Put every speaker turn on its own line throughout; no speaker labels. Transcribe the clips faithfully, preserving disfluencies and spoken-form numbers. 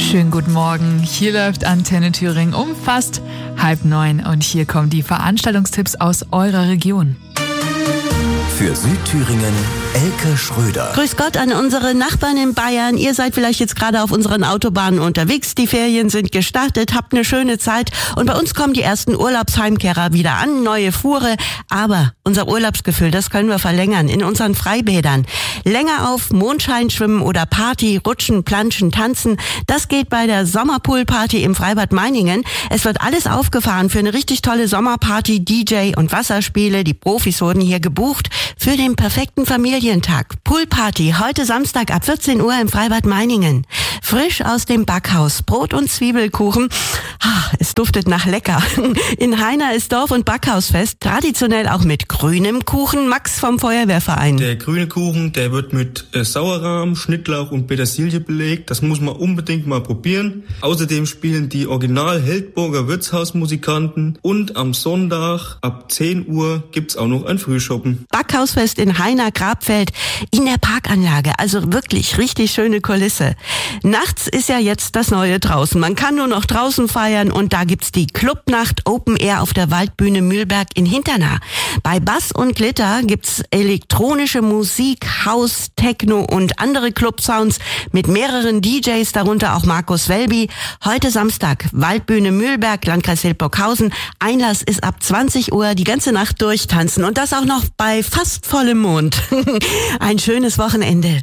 Schönen guten Morgen. Hier läuft Antenne Thüringen um fast halb neun und hier kommen die Veranstaltungstipps aus eurer Region.
Für Südthüringen Elke Schröder.
Grüß Gott an unsere Nachbarn in Bayern. Ihr seid vielleicht jetzt gerade auf unseren Autobahnen unterwegs. Die Ferien sind gestartet, habt eine schöne Zeit. Und bei uns kommen die ersten Urlaubsheimkehrer wieder an, neue Fuhre. Aber unser Urlaubsgefühl, das können wir verlängern in unseren Freibädern. Länger auf Mondschein schwimmen oder Party, rutschen, planschen, tanzen. Das geht bei der Sommerpoolparty im Freibad Meiningen. Es wird alles aufgefahren für eine richtig tolle Sommerparty, D J und Wasserspiele. Die Profis wurden hier gebucht für den perfekten Familientag. Poolparty heute Samstag ab vierzehn Uhr im Freibad Meiningen. Frisch aus dem Backhaus, Brot und Zwiebelkuchen. Ah, es duftet nach lecker. In Heiner ist Dorf- und Backhausfest, traditionell auch mit grünem Kuchen. Max vom Feuerwehrverein.
Der grüne Kuchen, der wird mit äh, Sauerrahm, Schnittlauch und Petersilie belegt. Das muss man unbedingt mal probieren. Außerdem spielen die Original-Heldburger Wirtshausmusikanten und am Sonntag ab zehn Uhr gibt's auch noch ein Frühschoppen.
Backhausfest in Heiner Grabfeld in der Parkanlage. Also wirklich richtig schöne Kulisse. Nachts ist ja jetzt das Neue draußen. Man kann nur noch draußen feiern und da gibt's die Clubnacht Open Air auf der Waldbühne Mühlberg in Hinternah. Bei Bass und Glitter gibt's elektronische Musik, House, Techno und andere Clubsounds mit mehreren D Js, darunter auch Markus Welby. Heute Samstag, Waldbühne Mühlberg, Landkreis Hildburghausen. Einlass ist ab zwanzig Uhr, die ganze Nacht durchtanzen und das auch noch bei fast vollem Mond. Ein schönes Wochenende.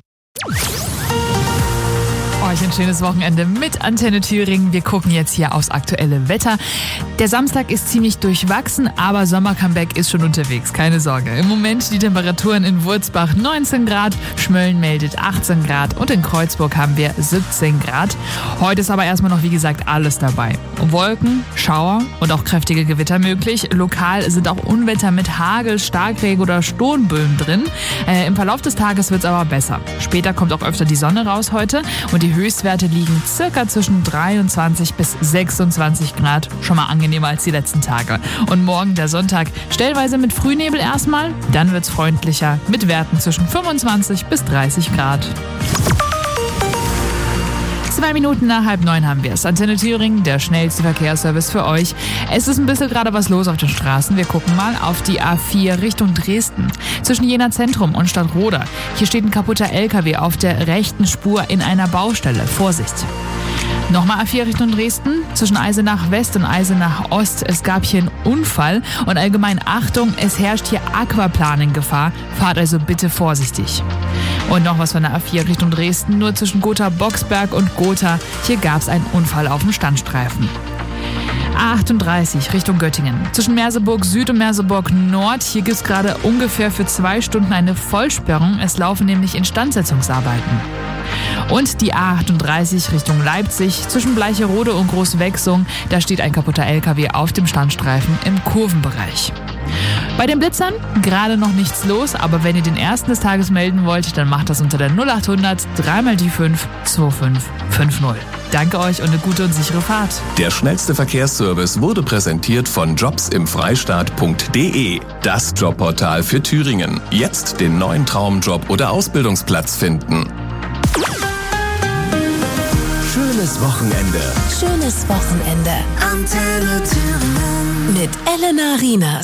Euch ein schönes Wochenende mit Antenne Thüringen. Wir gucken jetzt hier aufs aktuelle Wetter. Der Samstag ist ziemlich durchwachsen, aber Sommer-Comeback ist schon unterwegs, keine Sorge. Im Moment die Temperaturen in Wurzbach neunzehn Grad, Schmölln meldet achtzehn Grad und in Kreuzburg haben wir siebzehn Grad. Heute ist aber erstmal noch, wie gesagt, alles dabei. Wolken, Schauer und auch kräftige Gewitter möglich. Lokal sind auch Unwetter mit Hagel, Starkregen oder Sturmböen drin. Äh, Im Verlauf des Tages wird es aber besser. Später kommt auch öfter die Sonne raus heute und die Höchstwerte liegen circa zwischen dreiundzwanzig bis sechsundzwanzig Grad. Schon mal angenehmer als die letzten Tage. Und morgen, der Sonntag, stellenweise mit Frühnebel erstmal. Dann wird's freundlicher mit Werten zwischen fünfundzwanzig bis dreißig Grad. Zwei Minuten nach halb neun haben wir es. Antenne Thüringen, der schnellste Verkehrsservice für euch. Es ist ein bisschen gerade was los auf den Straßen. Wir gucken mal auf die A vier Richtung Dresden. Zwischen Jena Zentrum und Stadtroda. Hier steht ein kaputter L K W auf der rechten Spur in einer Baustelle. Vorsicht! Nochmal A vier Richtung Dresden, zwischen Eisenach West und Eisenach Ost. Es gab hier einen Unfall und allgemein Achtung, es herrscht hier Aquaplaning-Gefahr. Fahrt also bitte vorsichtig. Und noch was von der A vier Richtung Dresden, nur zwischen Gotha-Boxberg und Gotha. Hier gab es einen Unfall auf dem Standstreifen. A achtunddreißig Richtung Göttingen. Zwischen Merseburg Süd und Merseburg Nord. Hier gibt es gerade ungefähr für zwei Stunden eine Vollsperrung. Es laufen nämlich Instandsetzungsarbeiten. Und die A achtunddreißig Richtung Leipzig zwischen Bleicherode und Großwechsung. Da steht ein kaputter L K W auf dem Standstreifen im Kurvenbereich. Bei den Blitzern gerade noch nichts los, aber wenn ihr den ersten des Tages melden wollt, dann macht das unter der null achthundert drei mal die fünf zwei fünf fünf null. Danke euch und eine gute und sichere Fahrt.
Der schnellste Verkehrsservice wurde präsentiert von jobs im freistaat punkt de, das Jobportal für Thüringen. Jetzt den neuen Traumjob oder Ausbildungsplatz finden. Schönes Wochenende.
Schönes Wochenende.
Antenne Thüringen
mit Elena Riener.